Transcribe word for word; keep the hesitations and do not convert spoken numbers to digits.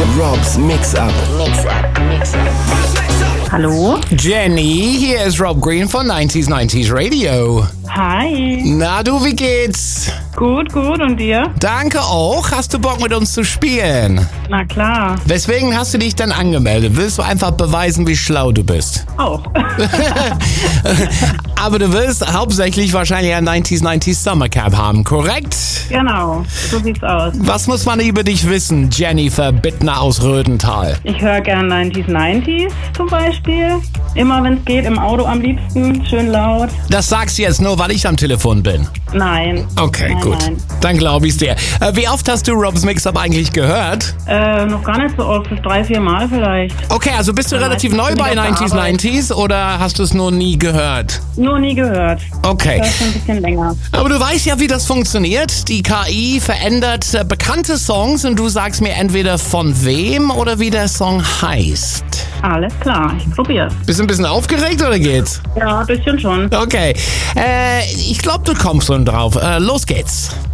Rob's Mix-Up. Mix-Up, Mix-Up. Hallo? Jenny, hier ist Rob Green von neunzig neunzig Radio. Hi. Na du, wie geht's? Gut, gut. Und dir? Danke auch. Hast du Bock mit uns zu spielen? Na klar. Weswegen hast du dich denn angemeldet? Willst du einfach beweisen, wie schlau du bist? Auch. Aber du willst hauptsächlich wahrscheinlich ein neunzig neunzig Summer Camp haben, korrekt? Genau, so sieht's aus. Was muss man über dich wissen, Jennifer Bittner aus Rödental? Ich höre gern neunzig neunzig zum Beispiel. Immer wenn es geht, im Auto am liebsten, schön laut. Das sagst du jetzt nur, weil ich am Telefon bin. Nein. Okay, nein, gut. Nein. Dann glaube ich's dir. Äh, wie oft hast du Rob's Mix-Up eigentlich gehört? Äh, noch gar nicht so oft, bis drei, vier Mal vielleicht. Okay, also bist du Ja, relativ ich neu bin bei auf der neunzig neunzig oder hast du es nur nie gehört? Nur nie gehört. Okay. Das ist schon ein bisschen länger. Aber du weißt ja, wie das funktioniert. Die K I verändert äh, bekannte Songs und du sagst mir entweder von wem oder wie der Song heißt. Alles klar, ich probier's. Bist du ein bisschen aufgeregt oder geht's? Ja, ein bisschen schon. Okay. Äh, ich glaube, du kommst schon drauf. Äh, los geht's.